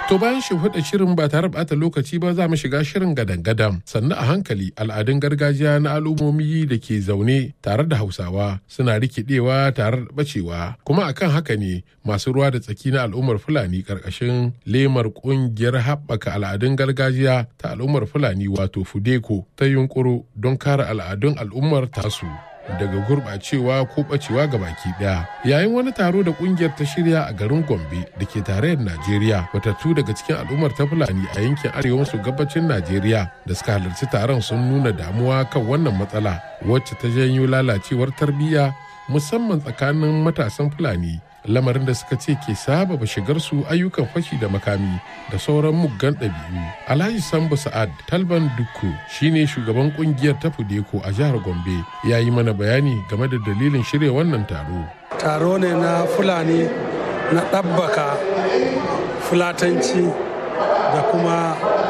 To bayan shimfiɗa shirin ba tare ɓata lokaci ba za mu shiga shirin gadan-gadan. Sannan a hankali al'adun gargajiya na al'ummomi da ke zaune tare da Hausawa suna rikidewa tare da ɓacewa. Kuma akan haka ne masu ruwa da tsaki na al'ummar Fulani ƙarƙashin lemar ƙungiyar haɓaka al'adun gargajiya ta al'ummar Fulani wato Fudeko ta yunƙuro don kare al'adun al'ummar tasu daga gurɓacewa ko ɓacewa ga baki ɗaya. Yayin wani taro da ƙungiyar ta shirya a garin Gombe da ke tarayyar Najeriya, watattu daga cikin al'ummar ta Fulani a yankin arewa maso gabacin Najeriya da suka halarci taron sun nuna damuwa kan wannan matsala wacce ta janyo lalacewar tarbiyya musamman tsakanin matasan Fulani. Lamarin da suka ce ke sababa shigar su ayyukan fashi da makami da sauran muggan ɗabi'u. Alhaji Sambu Sa'ad Talban Dukku shine shugaban kungiyar ta Fudeko a jihar Gombe ya yi mana bayani game da dalilin shirya wannan taro. Taro ne na Fulani na ɗabbaka fulatanci da kuma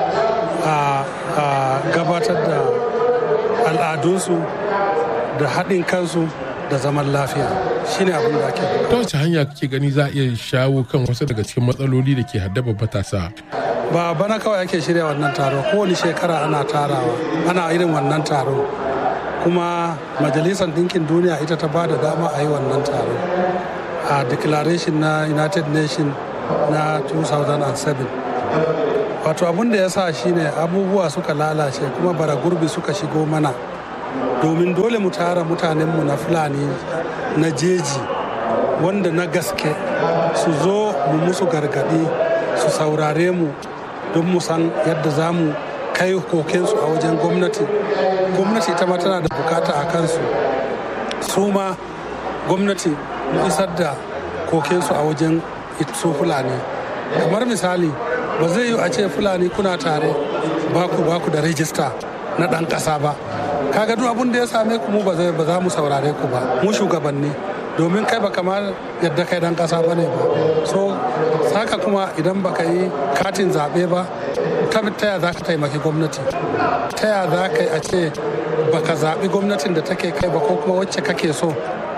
gabatar da al'adunsu da haɗin kansu da zaman lafiya shine abin da ake. Ta wace hanya kake gani za a iya shawo kan wasu daga cikin matsaloli da ke haddaba matasa? Ba bana kawai ake shirya wannan taro, kowane shekara ana tarawa, ana irin wannan taro. Kuma Majalisar Ɗinkin Duniya ita ta ba da dama a yi wannan taro. A declaration na United Nations na 2007. Wato abin da ya sa shine abubuwa suka lalace kuma bara gurbi suka shigo mana. Domin dole mu tara mutanenmu na Fulani na jeji wanda na gaske su zo mu musu gargadi su saurare mu don mu san yadda za mu kai kokensu a wajen gwamnati. Gwamnati ita ma tana da bukata a kansu, su ma gwamnati mu isar da kokensu a wajen su Fulani. Kamar misali ba zai yi a ce Fulani kuna tare baku da rajista na ɗan ƙasa ba. Kaga duk abin da ya same ku mu ba za mu saurare ku ba, mu shugabanni, domin kai ba kamar yadda kai dan kasa bane ba. So saka kuma idan baka yi katin zaɓe ba, ta ya za ka taimaki gwamnati, ta ya za ka yi a ce baka zaɓi gwamnatin da take kai ba ko kuma wacce kake so,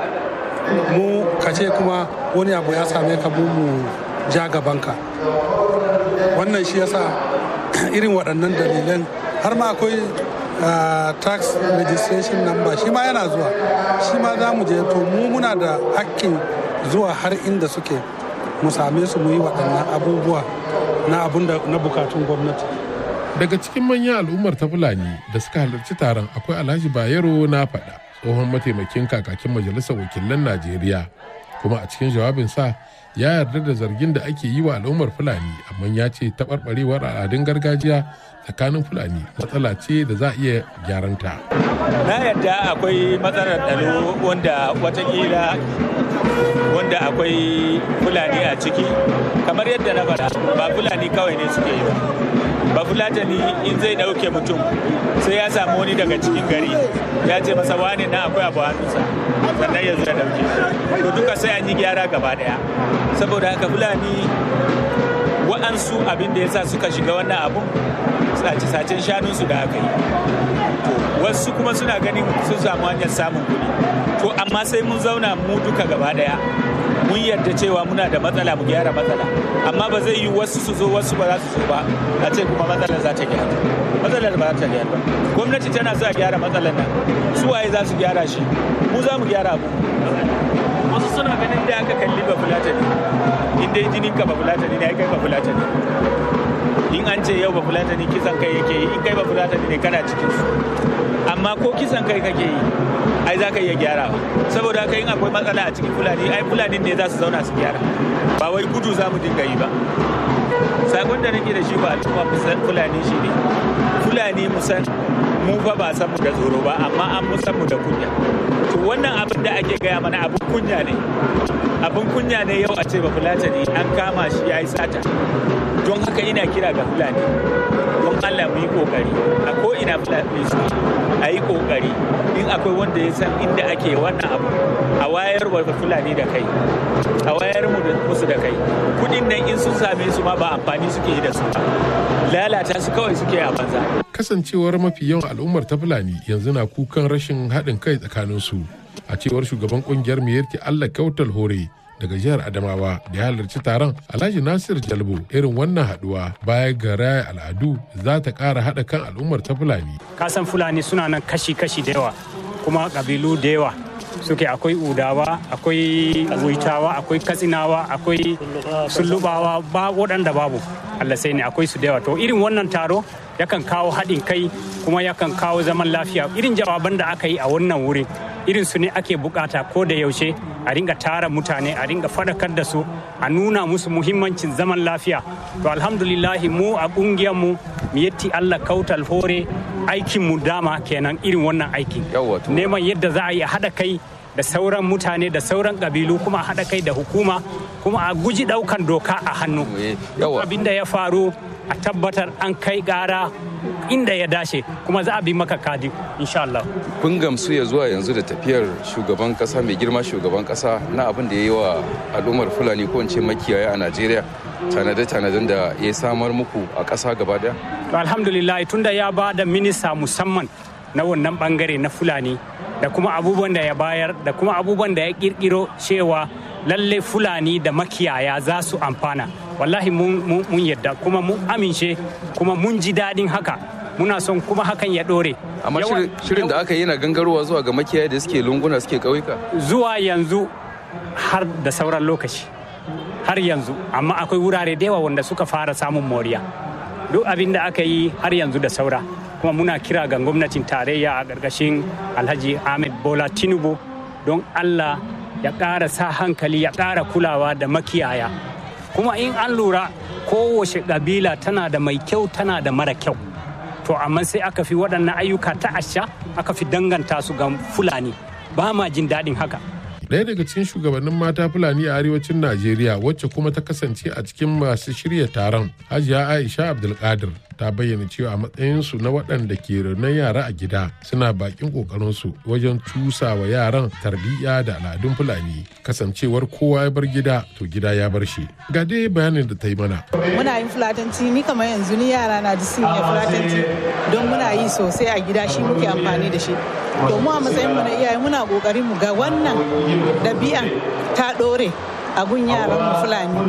mu ka ce kuma wani abu ya same ka mu ja gabanka. Wannan shi yasa irin waɗannan dalilan har ma akwai tax registration number shi ma yana zuwa, shi ma za mu je, to mu muna da hakkin zuwa har inda suke mu same su mu yi waɗannan abubuwa na bukatun gwamnati. Daga cikin manyan al'ummar ta Fulani da suka halarci taron akwai Alhaji Bayero na faɗa, tsohon mataimakin kakakin Majalisar Wakilan Najeriya, kuma a cikin jawabinsa ya yarda da zargin da ake yi wa al'ummar Fulani, amma ya ce taɓarɓarewar al'adun gargajiya tsakanin Fulani matsala ce da za a iya gyaranta. Na yarda akwai matsalar tsaro wanda akwai Fulani a ciki, kamar yadda na faɗa ba Fulani kawai ne suke yi ba Fulatani in zai ɗauke mutum sai ya samu wani daga cikin gari ya ce masa wani na akwai abu hannunsa sannan yanzu ya ɗauke, to duka sai an yi gyara gaba ɗaya. Saboda haka Fulani wa'ansu abin da ya sa suka shiga wannan abun sace-sacen shanunsu da aka yi, wasu kuma suna ganin sun samu hanyar samun kuɗi. To amma sai mun zauna mu duka gaba ɗaya mun yarda cewa muna da matsala, mu gyara matsala, amma ba zai yi wasu su zo wasu ba za su zo ba a ce kuma matsalar za ta gyara. Matsalar ba za ta gyara ba. Gwamnati tana so a gyara matsalar nan, su waye za su gyara shi? Mu za mu gyara abu. Wasu suna ganin da aka kalli ba Fulatani, in dai jinin ka ba Fulatani ne, ai kai ba Fulatani. In an ce yau ba Fulatani kisan kai yake yi, in kai ba Fulatani ne kana cikin su. Amma ko kisan kai kake yi, ai za ka iya gyara ba. Saboda haka in akwai matsala a cikin Fulani, ai Fulani ne za su zauna su gyara, ba wai gudu za mu dinga yi ba. Sakon da nake da shi ba al'umma musan Fulani shi ne, Fulani musan mu fa ba san mu da tsoro ba, amma an musan mu da kunya. To wannan abin da ake gaya mana abin kunya ne, abin kunya ne yau a ce ba Fulatani an kama shi ya yi sata. Don haka ina kira ga Fulani, don Allah mu yi kokari a ko ina Fulani su a yi kokari, in akwai wanda ya san inda ake wannan abu a wayar wa Fulani da kai, a wayar musu da kai. Kudin nan in sun same su ma ba amfani suke yi da su ba, lalata su kawai suke a banza. Kasancewar mafi yawan al'ummar ta Fulani yanzu na kukan rashin haɗin kai tsakanin su, a cewar shugaban kungiyar Miyarki Allah Kautal Hore daga jihar Adamawa da ya halarci taron Alhaji Nasir Jalbo irin wannan haduwa baya ga raya al'adu za ta ƙara haɗa kan al'ummar ta Fulani. Kasan Fulani suna nan kashi-kashi da yawa kuma ƙabilu da yawa suke, akwai Udawa, akwai Wuitawa, akwai Katsinawa, akwai Sullubawa, ba waɗanda babu Allah sai ne akwai su da yawa. To irin wannan taro yakan kawo haɗin kai kuma yakan kawo zaman lafiya. Irin jawaban da aka yi a wannan wurin irin su ne ake bukata ko da yaushe a ringa tara mutane, a ringa faɗakar da su, a nuna musu muhimmancin zaman lafiya. To alhamdulillahi mu a ƙungiyar mu yetti Allah kautal hore aikin mu dama kenan irin wannan aikin. Neman yadda za a yi a haɗa kai da sauran mutane da sauran ƙabilu kuma a haɗa kai da hukuma kuma a guji ɗaukan doka a hannu. Abin da ya faru a tabbatar an kai ƙara inda ya dace kuma za a bi maka kadi insha Allah. Kun gamsu ya zuwa yanzu da tafiyar shugaban kasa mai girma shugaban kasa na abin da ya yi wa al'ummar Fulani ko in ce makiyaya a Najeriya, tanade-tanaden da ya samar muku a ƙasa gaba daya? To alhamdulillah tunda ya ba da minista musamman na wannan bangare na Fulani da kuma abubuwan da ya bayar da kuma abubuwan da ya kirkiro cewa lalle Fulani da makiyaya za su amfana. Wallahi mun yadda kuma mun amince kuma mun ji daɗin haka, muna son kuma hakan ya ɗore. Amma shirin da aka yi na gangarowa zuwa ga makiyaya da suke lunguna suke ƙauyuka? Zuwa yanzu har da sauran lokaci, har yanzu, amma akwai wurare da yawa wanda suka fara samun moriya. Duk abin da aka yi har yanzu da saura, kuma muna kira ga gwamnatin tarayya a ƙarƙashin Alhaji Ahmed Bola Tinubu don Allah ya ƙara sa hankali, ya ƙara kulawa da makiyaya. Kuma in an lura kowace ƙabila tana da mai kyau tana da mara kyau, to amma sai aka fi waɗannan ayyuka ta asha aka fi danganta su ga Fulani, ba ma jin daɗin haka. Ɗaya daga cikin shugabannin mata Fulani a arewacin Najeriya wacce kuma ta kasance a cikin masu shirya taron, Hajiya Aisha Abdulkadir, ta bayyana cewa a matsayinsu na waɗanda ke raunin yara a gida suna bakin ƙoƙarinsu wajen cusa wa yaran tarbiyya da al'adun Fulani. Kasancewar kowa ya bar gida to gida ya bar shi. Ga dai bayanin da ta yi mana. Muna yin Fulatanci, ni kamar yanzu ni yara na ji sun yi Fulatanci don muna yi sosai a gida, shi muke amfani da shi. To mu a matsayin mu na iyaye muna ƙoƙarin mu ga wannan ɗabi'an ta ɗore a gun yaran mu Fulani.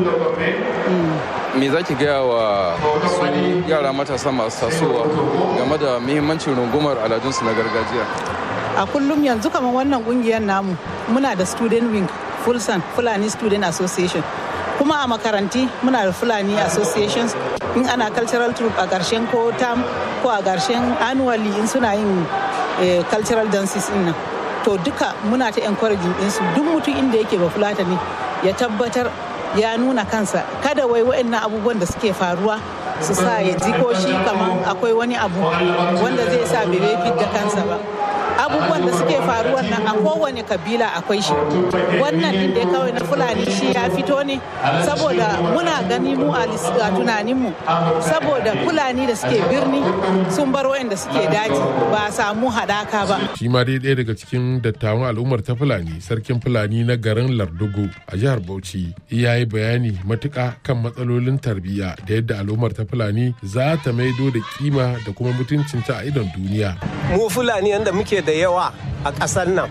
Me za ki gaya wa su yara matasa masu tasowa game da muhimmancin rungumar aladunsu na gargajiya? A kullum yanzu kamar wannan kungiyar namu muna da student wing Fulsan Fulani Student Association, kuma a makaranti muna da Fulani Associations. In ana cultural troupe a ƙarshen ko term ko a ƙarshen annually in suna yin cultural dances in nan, to duka muna ta encouraging ɗinsu duk mutum inda yake ba Fulatani ya tabbatar ya nuna kansa, kada wai waɗannan abubuwan da suke faruwa su sa ya ji ko shi kamar akwai wani abu wanda zai sa bai fit da kansa ba. Abubuwan da suke faruwa nan a kowane kabila akwai shi, wannan din da kawai na Fulani shi ya fito ne saboda muna gani mu a tunaninmu, saboda Fulani da suke birni sun bar waɗanda suke daji ba a samu haɗaka ba. Shi ma dai ɗaya daga cikin dattawan al'ummar ta Fulani, sarkin Fulani na garin Lardugu a jihar Bauchi, ya yi bayani matuƙa kan matsalolin tarbiyya da yadda al'ummar ta Fulani za ta maido da kima da kuma mutuncinta a idon duniya. Mu Fulani yanda muke da yawa a ƙasar nan,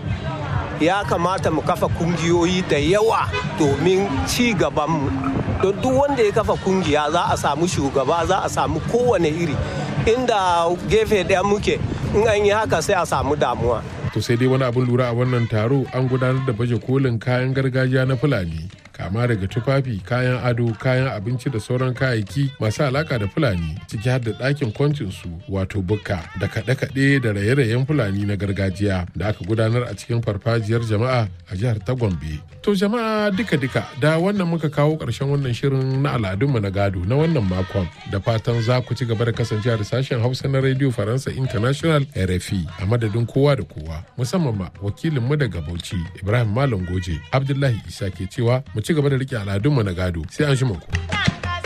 ya kamata mu kafa kungiyoyi da yawa domin ci gabanmu. Don duk wanda ya kafa kungiya za a samu shugaba, za a samu kowane iri. Inda gefe ɗaya muke, in an yi haka sai a samu damuwa. To sai dai wani abin lura a wannan taro, an gudanar da baje kolin kayan gargajiya na Fulani, kama daga tufafi, kayan ado, kayan abinci da sauran kayayyaki masu alaka da Fulani, ciki har da ɗakin kwancinsu wato bukka, da kaɗe-kaɗe da raye-rayen Fulani na gargajiya da aka gudanar a cikin farfajiyar jama'a a jihar ta Gombe. To jama'a duka-duka da wannan muka kawo ƙarshen wannan shirin na al'adunmu na gado na wannan makon, da fatan za ku ci gaba da kasancewa da sashen Hausa na Radio Faransa International RFI. A madadin kowa da kowa, musamman ma wakilinmu daga Bauchi Ibrahim Malam Goje, Abdullahi Isa ke cewa mu ci gaba da rike al'adunmu na gado, sai an shi ku.